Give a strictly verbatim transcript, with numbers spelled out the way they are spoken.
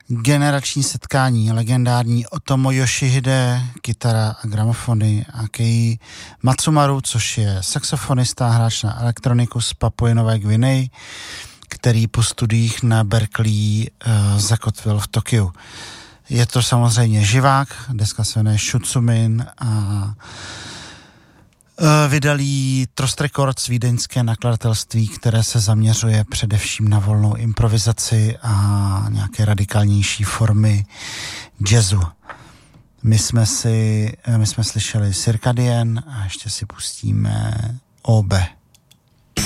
generační setkání, legendární Otomo Yoshihide, kytara a gramofony, a Kei Matsumaru, což je saxofonista, hráč na elektroniku z Papuji Nové Guiney, který po studiích na Berkeley uh, zakotvil v Tokiu. Je to samozřejmě živák, deska se jmenuje Shutsumin a vydali Trost Records, vídeňské nakladatelství, které se zaměřuje především na volnou improvizaci a nějaké radikálnější formy jazzu. My jsme si, my jsme slyšeli Circadian a ještě si pustíme O B.